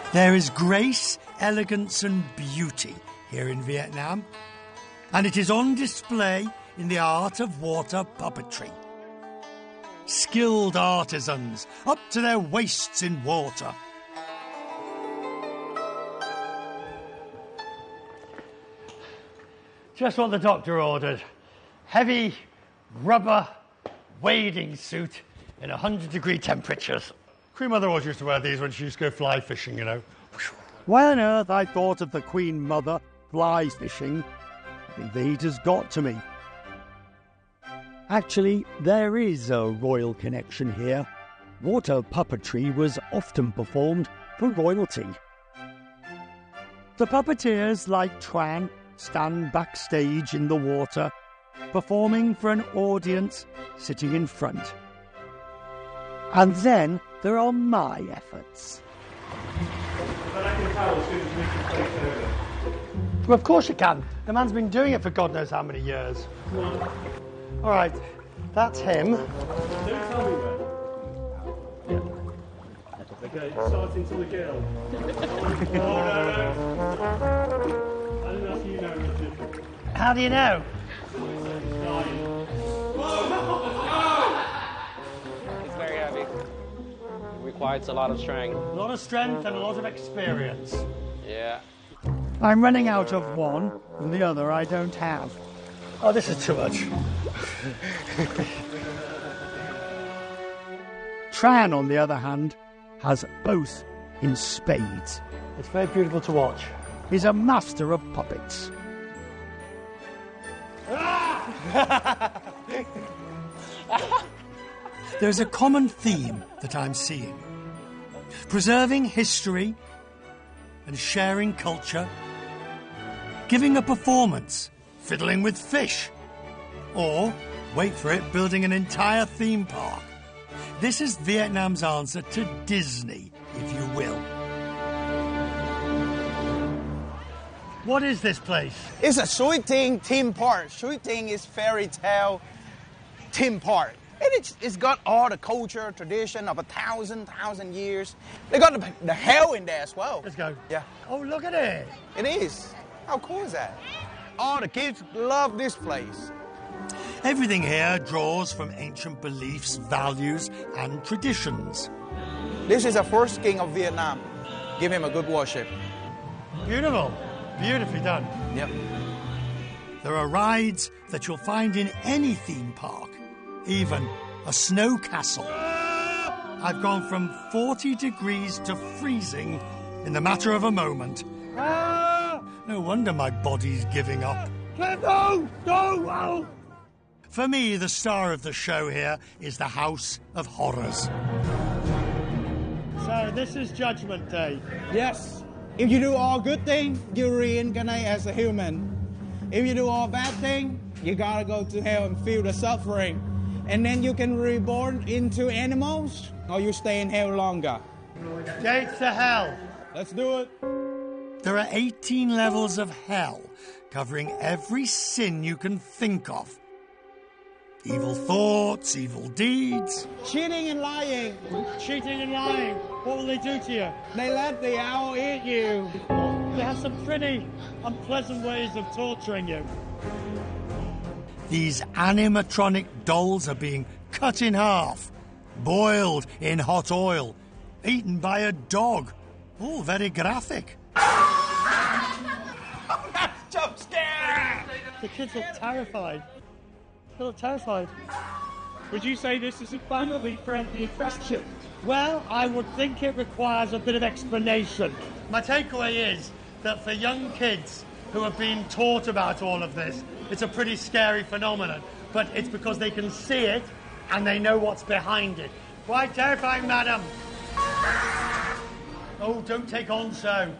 There is grace, elegance and beauty here in Vietnam, and it is on display in the art of water puppetry. Skilled artisans up to their waists in water. Just what the doctor ordered. Heavy rubber wading suit in 100-degree temperatures. Queen Mother always used to wear these when she used to go fly fishing, you know. Why on earth I thought of the Queen Mother fly fishing, I think the heat has got to me. Actually, there is a royal connection here. Water puppetry was often performed for royalty. The puppeteers like Tran stand backstage in the water, performing for an audience sitting in front. And then there are my efforts. But I can tell as soon as we can take over. Well, of course you can. The man's been doing it for God knows how many years. All right, that's him. Don't tell me when. Yeah. Okay, starting to the gill. No. I didn't ask you now, Richard. How do you know? It's very heavy. It requires a lot of strength. A lot of strength and a lot of experience. Yeah. I'm running out of one, and the other I don't have. Oh, this is too much. Tran, on the other hand, has both in spades. It's very beautiful to watch. He's a master of puppets. There's a common theme that I'm seeing. Preserving history and sharing culture, giving a performance, fiddling with fish, or, wait for it, building an entire theme park. This is Vietnam's answer to Disney, if you will. What is this place? It's a Shui Ting theme park. Shui Ting is fairy tale theme park. And it's got all the culture, tradition of 1,000 years. They got the hell in there as well. Let's go. Yeah. Oh, look at it. It is. How cool is that? All the kids love this place. Everything here draws from ancient beliefs, values, and traditions. This is the first king of Vietnam. Give him a good worship. Beautiful. Beautifully done. Yep. There are rides that you'll find in any theme park, even a snow castle. I've gone from 40 degrees to freezing in the matter of a moment. No wonder my body's giving up. No! No! For me, the star of the show here is the House of Horrors. So, this is Judgment Day. Yes. If you do all good things, you reincarnate as a human. If you do all bad things, you gotta go to hell and feel the suffering. And then you can reborn into animals, or you stay in hell longer. Gates to hell. Let's do it. There are 18 levels of hell, covering every sin you can think of. Evil thoughts, evil deeds. Cheating and lying. Cheating and lying. What will they do to you? They let the owl eat you. They have some pretty unpleasant ways of torturing you. These animatronic dolls are being cut in half, boiled in hot oil, eaten by a dog. All very graphic. Jump scare! The kids look terrified. They look terrified. Would you say this is a family-friendly attraction? Well, I would think it requires a bit of explanation. My takeaway is that for young kids who have been taught about all of this, it's a pretty scary phenomenon. But it's because they can see it and they know what's behind it. Quite terrifying, madam. Oh, don't take on so.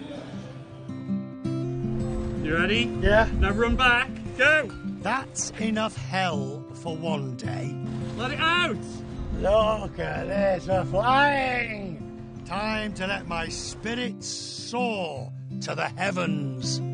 You ready? Yeah? Now run back. Go! That's enough hell for one day. Let it out! Look at this, we're flying! Time to let my spirit soar to the heavens.